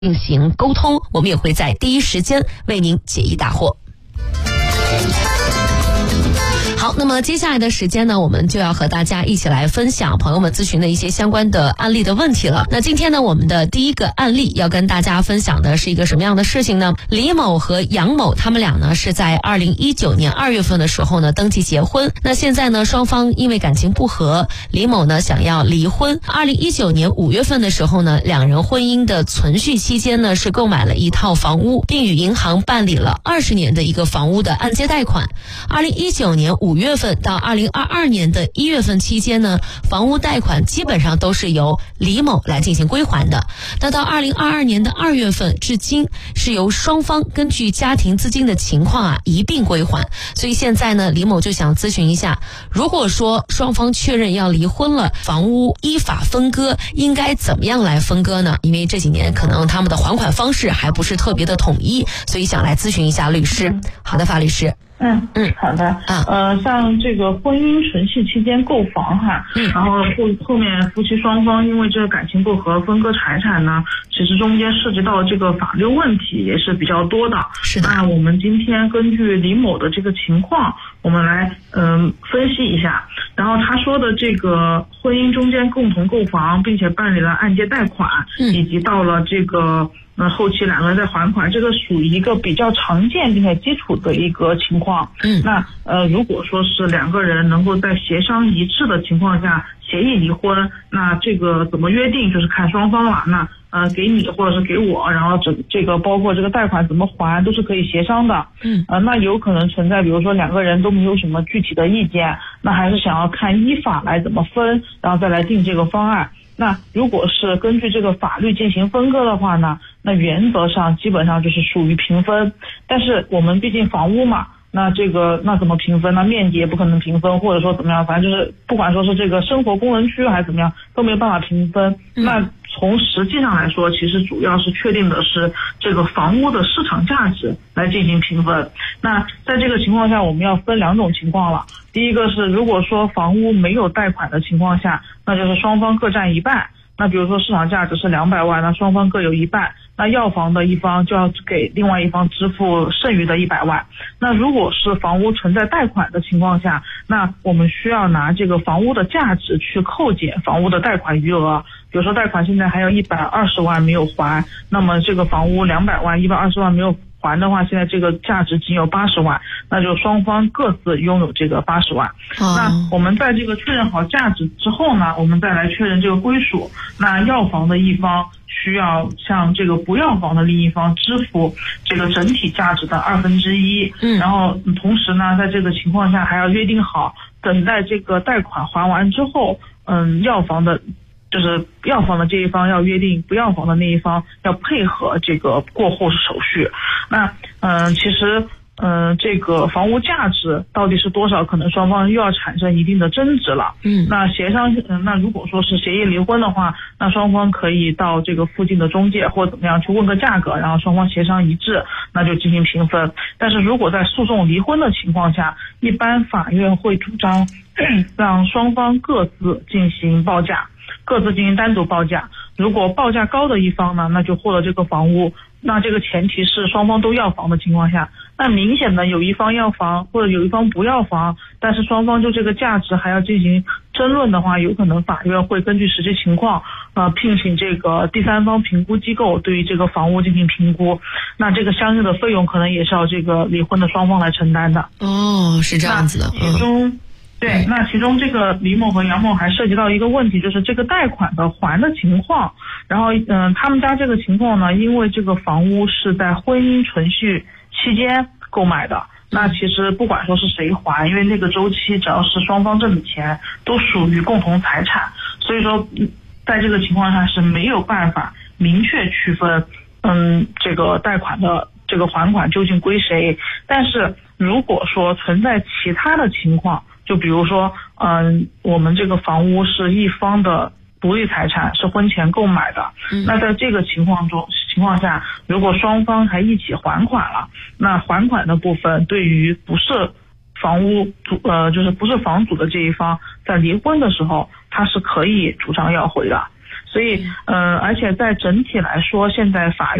进行沟通，我们也会在第一时间为您解疑答惑。好，那么接下来的时间呢，我们就要和大家一起来分享朋友们咨询的一些相关的案例的问题了。那今天呢，我们的第一个案例要跟大家分享的是一个什么样的事情呢？李某和杨某他们俩呢是在2019年2月份的时候呢登记结婚。那现在呢，双方因为感情不和，李某呢想要离婚。2019年5月份的时候呢，两人婚姻的存续期间呢是购买了一套房屋，并与银行办理了20年的一个房屋的按揭贷款。2019年5月份到2022年的1月份期间呢，房屋贷款基本上都是由李某来进行归还的。那到2022年的2月份至今，是由双方根据家庭资金的情况一并归还。所以现在呢，李某就想咨询一下，如果说双方确认要离婚了，房屋依法分割应该怎么样来分割呢？因为这几年可能他们的还款方式还不是特别的统一，所以想来咨询一下律师。好的，法律师。 好的。像这个婚姻存续期间购房然后后面夫妻双方因为这个感情不和分割财产呢，其实中间涉及到这个法律问题也是比较多的。 是的。 那我们今天根据李某的这个情况，我们来分析一下。然后他说的这个婚姻中间共同购房，并且办理了按揭贷款，以及到了这个后期两个人在还款，这个属于一个比较常见并且基础的一个情况。那如果说是两个人能够在协商一致的情况下协议离婚，那这个怎么约定就是看双方了。那给你或者是给我，然后这个包括这个贷款怎么还都是可以协商的。那有可能存在比如说两个人都没有什么具体的意见，那还是想要看依法来怎么分，然后再来定这个方案。那如果是根据这个法律进行分割的话呢，那原则上基本上就是属于平分。但是我们毕竟房屋嘛，那怎么平分呢？面积也不可能平分，或者说怎么样，反正就是不管说是这个生活功能区还是怎么样，都没有办法平分。那从实际上来说，其实主要是确定的是这个房屋的市场价值来进行平分。那在这个情况下，我们要分两种情况了。第一个是如果说房屋没有贷款的情况下，那就是双方各占一半。那比如说市场价值是200万，那双方各有一半，那要房的一方就要给另外一方支付剩余的100万。那如果是房屋存在贷款的情况下，那我们需要拿这个房屋的价值去扣减房屋的贷款余额。比如说贷款现在还有120万没有还，那么这个房屋200万120万没有还的话，现在这个价值仅有80万，那就双方各自拥有这个80万。那我们在这个确认好价值之后呢，我们再来确认这个归属。那要房的一方需要向这个不要房的另一方支付这个整体价值的1/2。然后同时呢，在这个情况下还要约定好，等待这个贷款还完之后，要房的这一方要约定不要房的那一方要配合这个过户手续。那其实这个房屋价值到底是多少，可能双方又要产生一定的争执了。那协商那如果说是协议离婚的话，那双方可以到这个附近的中介或怎么样去问个价格，然后双方协商一致，那就进行平分。但是如果在诉讼离婚的情况下，一般法院会主张让双方各自进行报价，各自进行单独报价。如果报价高的一方呢，那就获得这个房屋。那这个前提是双方都要房的情况下，那明显的有一方要房或者有一方不要房，但是双方就这个价值还要进行争论的话，有可能法院会根据实际情况聘请这个第三方评估机构对于这个房屋进行评估。那这个相应的费用可能也是要这个离婚的双方来承担的。 是这样子的。 对，那其中这个李某和杨某还涉及到一个问题，就是这个贷款的还的情况。然后他们家这个情况呢，因为这个房屋是在婚姻存续期间购买的，那其实不管说是谁还，因为那个周期只要是双方挣的钱都属于共同财产，所以说在这个情况下是没有办法明确区分这个贷款的这个还款究竟归谁。但是如果说存在其他的情况，就比如说我们这个房屋是一方的独立财产，是婚前购买的，那在这个情况下，如果双方还一起还款了，那还款的部分对于不是房屋就是不是房主的这一方，在离婚的时候他是可以主张要回的。 所以而且在整体来说，现在法